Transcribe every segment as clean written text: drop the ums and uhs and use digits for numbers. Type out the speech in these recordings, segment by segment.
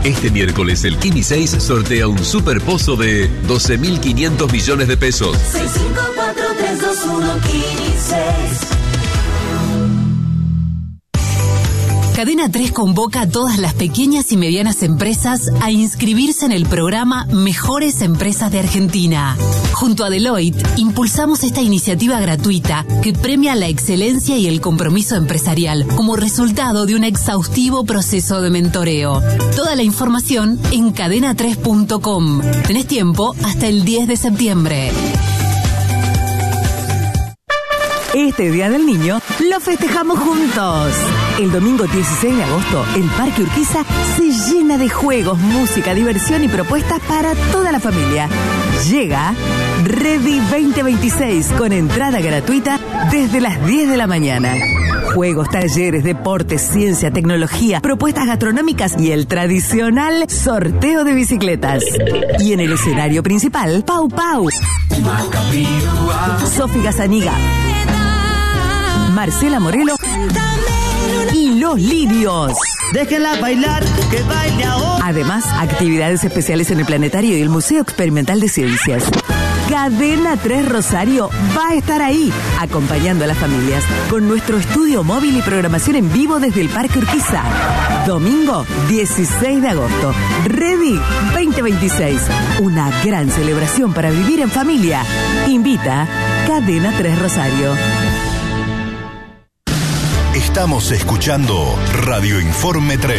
Este miércoles el Kini 6 sortea un superpozo de 12.500 millones de pesos. 654-321 Kini 6. Cadena 3 convoca a todas las pequeñas y medianas empresas a inscribirse en el programa Mejores Empresas de Argentina. Junto a Deloitte, impulsamos esta iniciativa gratuita que premia la excelencia y el compromiso empresarial como resultado de un exhaustivo proceso de mentoreo. Toda la información en cadena3.com. Tenés tiempo hasta el 10 de septiembre. Este Día del Niño lo festejamos juntos. El domingo 16 de agosto, el Parque Urquiza se llena de juegos, música, diversión y propuestas para toda la familia. Llega Ready 2026 con entrada gratuita desde las 10 de la mañana. Juegos, talleres, deportes, ciencia, tecnología, propuestas gastronómicas y el tradicional sorteo de bicicletas. Y en el escenario principal, Pau Pau, Sofi Gazaniga, Marcela Morelo y Los Lirios. Déjenla bailar, que baile ahora. Además, actividades especiales en el Planetario y el Museo Experimental de Ciencias. Cadena 3 Rosario va a estar ahí, acompañando a las familias, con nuestro estudio móvil y programación en vivo desde el Parque Urquiza. Domingo 16 de agosto, Ready 2026. Una gran celebración para vivir en familia. Invita Cadena 3 Rosario. Estamos escuchando Radio Informe 3.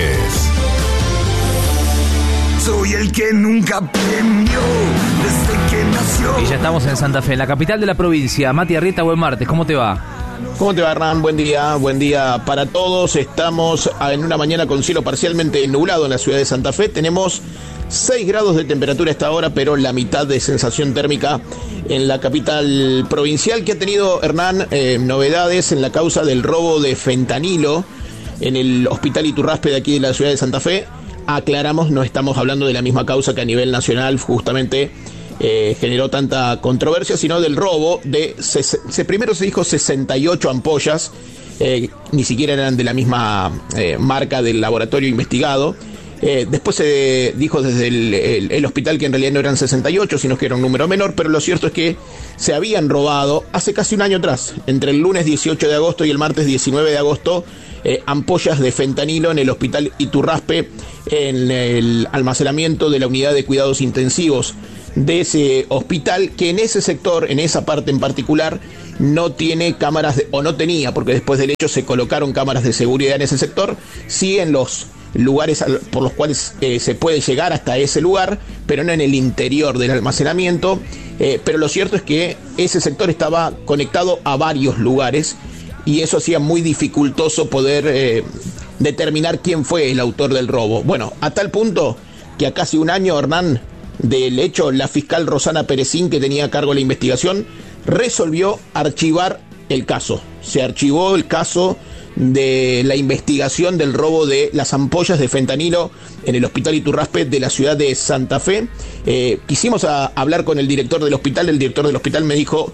Soy el que nunca aprendió desde que nació. Y ya estamos en Santa Fe, en la capital de la provincia. Mati Arrieta, buen martes, ¿cómo te va? ¿Cómo te va, Hernán? Buen día para todos. Estamos en una mañana con cielo parcialmente nublado en la ciudad de Santa Fe. Tenemos 6 grados de temperatura a esta hora, pero la mitad de sensación térmica en la capital provincial, que ha tenido, Hernán, novedades en la causa del robo de fentanilo en el Hospital Iturraspe de aquí de la ciudad de Santa Fe. Aclaramos, no estamos hablando de la misma causa que a nivel nacional justamente generó tanta controversia, sino del robo de, primero se dijo 68 ampollas, ni siquiera eran de la misma marca del laboratorio investigado. Después se dijo desde el hospital que en realidad no eran 68, sino que era un número menor, pero lo cierto es que se habían robado hace casi un año atrás, entre el lunes 18 de agosto y el martes 19 de agosto, ampollas de fentanilo en el Hospital Iturraspe, en el almacenamiento de la unidad de cuidados intensivos de ese hospital, que en ese sector, en esa parte en particular, no tiene cámaras, o no tenía, porque después del hecho se colocaron cámaras de seguridad en ese sector, sí en los lugares por los cuales se puede llegar hasta ese lugar, pero no en el interior del almacenamiento. Pero lo cierto es que ese sector estaba conectado a varios lugares y eso hacía muy dificultoso poder determinar quién fue el autor del robo. Bueno, a tal punto que a casi un año, Hernán, del hecho, la fiscal Rosana Perecín, que tenía a cargo la investigación, resolvió archivar el caso. Se archivó el caso de la investigación del robo de las ampollas de fentanilo en el Hospital Iturraspe de la ciudad de Santa Fe. Quisimos hablar con el director del hospital. El director del hospital dijo,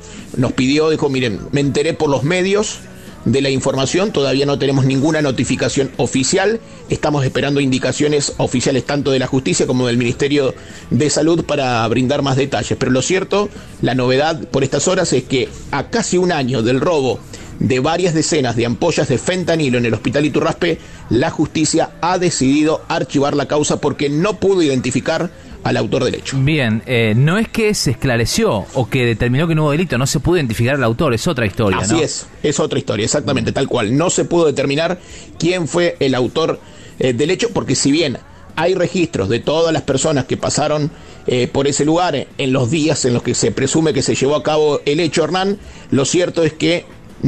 miren, me enteré por los medios de la información, todavía no tenemos ninguna notificación oficial, estamos esperando indicaciones oficiales tanto de la justicia como del Ministerio de Salud para brindar más detalles, pero lo cierto, la novedad por estas horas es que a casi un año del robo de varias decenas de ampollas de fentanilo en el Hospital Iturraspe, la justicia ha decidido archivar la causa porque no pudo identificar al autor del hecho. Bien, no es que se esclareció o que determinó que no hubo delito, no se pudo identificar al autor, es otra historia, Así ¿no? es otra historia, exactamente, tal cual. No se pudo determinar quién fue el autor del hecho, porque si bien hay registros de todas las personas que pasaron por ese lugar en los días en los que se presume que se llevó a cabo el hecho, Hernán, lo cierto es que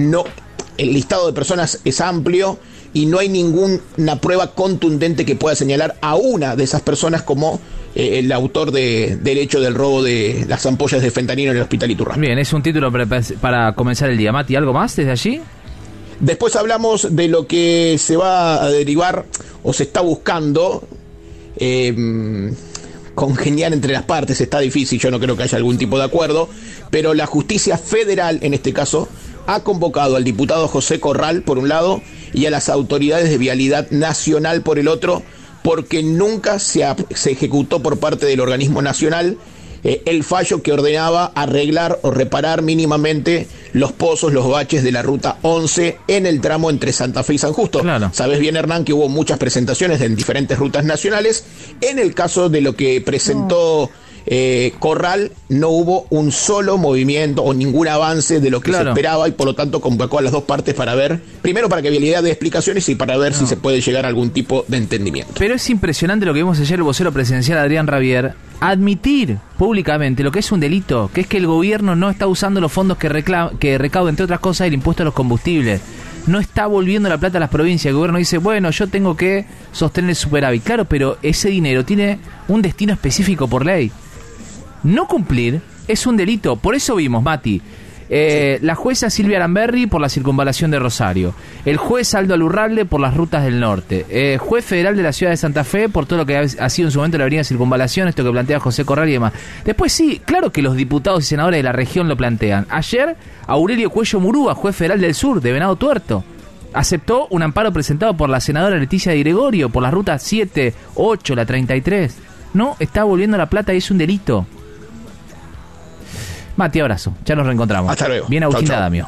el listado de personas es amplio y no hay ninguna prueba contundente que pueda señalar a una de esas personas como el autor del hecho del robo de las ampollas de fentanilo en el Hospital Iturraspe. Bien, es un título para comenzar el día. Mati, ¿algo más desde allí? Después hablamos de lo que se va a derivar o se está buscando congeniar entre las partes. Está difícil, yo no creo que haya algún tipo de acuerdo, pero la justicia federal, en este caso, ha convocado al diputado José Corral, por un lado, y a las autoridades de Vialidad Nacional, por el otro, porque nunca se ejecutó por parte del organismo nacional el fallo que ordenaba arreglar o reparar mínimamente los pozos, los baches de la ruta 11 en el tramo entre Santa Fe y San Justo. Claro. Sabes bien, Hernán, que hubo muchas presentaciones en diferentes rutas nacionales. En el caso de lo que presentó Corral, no hubo un solo movimiento o ningún avance de lo que se esperaba, y por lo tanto convocó a las dos partes para ver, primero para que Vialidad dé explicaciones y para ver si se puede llegar a algún tipo de entendimiento. Pero es impresionante lo que vimos ayer el vocero presidencial Adrián Rabier admitir públicamente lo que es un delito, que es que el gobierno no está usando los fondos que recauda, entre otras cosas, el impuesto a los combustibles. No está volviendo la plata a las provincias. El gobierno dice, bueno, yo tengo que sostener el superávit. Claro, pero ese dinero tiene un destino específico por ley. No cumplir es un delito. Por eso vimos, Mati, la jueza Silvia Aramberri por la circunvalación de Rosario, el juez Aldo Alurralde por las rutas del norte, juez federal de la ciudad de Santa Fe por todo lo que ha sido en su momento la avenida Circunvalación, esto que plantea José Corral y demás. Después sí, claro que los diputados y senadores de la región lo plantean. Ayer, Aurelio Cuello Murúa, juez federal del sur, de Venado Tuerto, aceptó un amparo presentado por la senadora Leticia Di Gregorio por las rutas 7, 8, la 33. No está volviendo la plata y es un delito. Mati, abrazo. Ya nos reencontramos. Hasta luego. Bien, Agustín D'Adamio.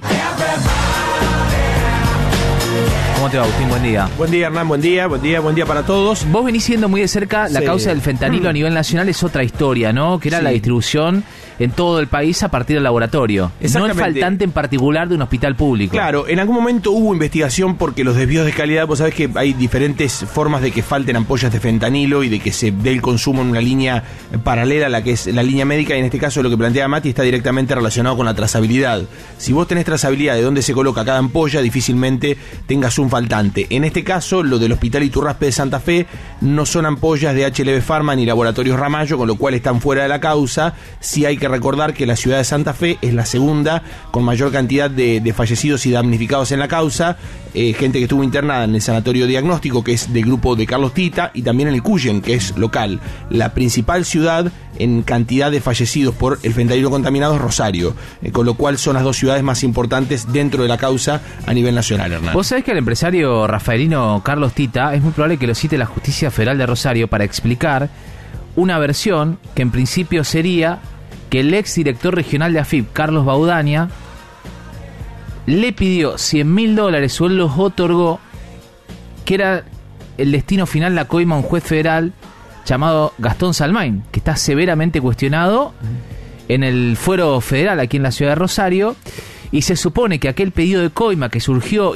¿Cómo te va, Agustín? Buen día. Buen día, Hernán. Buen día para todos. Vos venís siendo muy de cerca la causa del fentanilo a nivel nacional. Es otra historia, ¿no? Que era la distribución en todo el país a partir del laboratorio. No el faltante en particular de un hospital público. Claro, en algún momento hubo investigación porque los desvíos de calidad, vos sabés que hay diferentes formas de que falten ampollas de fentanilo y de que se dé el consumo en una línea paralela a la que es la línea médica, y en este caso lo que plantea Mati está directamente relacionado con la trazabilidad. Si vos tenés trazabilidad de dónde se coloca cada ampolla, difícilmente tengas un faltante. En este caso, lo del Hospital Iturraspe de Santa Fe no son ampollas de HLB Pharma ni Laboratorios Ramallo, con lo cual están fuera de la causa. Sí hay que recordar que la ciudad de Santa Fe es la segunda con mayor cantidad de fallecidos y damnificados en la causa, gente que estuvo internada en el sanatorio diagnóstico, que es del grupo de Carlos Tita, y también en el Cuyen, que es local. La principal ciudad en cantidad de fallecidos por el fentanilo contaminado es Rosario, con lo cual son las dos ciudades más importantes dentro de la causa a nivel nacional, Hernán. Vos sabés que el empresario rafaelino Carlos Tita es muy probable que lo cite la Justicia Federal de Rosario para explicar una versión que en principio sería que el ex director regional de AFIP, Carlos Baudaña, le pidió $100.000 o él los otorgó, que era el destino final, la coima a un juez federal llamado Gastón Salmain, que está severamente cuestionado en el fuero federal aquí en la ciudad de Rosario, y se supone que aquel pedido de coima que surgió